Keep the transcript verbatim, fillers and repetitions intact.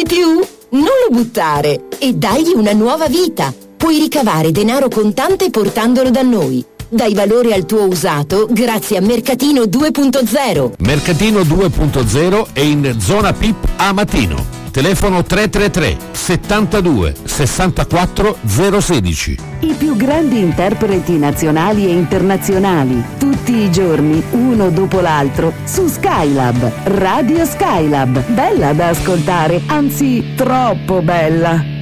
usi più? Non lo buttare e dagli una nuova vita. Puoi ricavare denaro contante portandolo da noi. Dai valore al tuo usato grazie a Mercatino due punto zero. Mercatino due punto zero è in zona P I P a Matino. Telefono tre tre tre settantadue sessantaquattro zero sedici. I più grandi interpreti nazionali e internazionali, tutti i giorni, uno dopo l'altro, su Skylab, Radio Skylab. Bella da ascoltare, anzi troppo bella.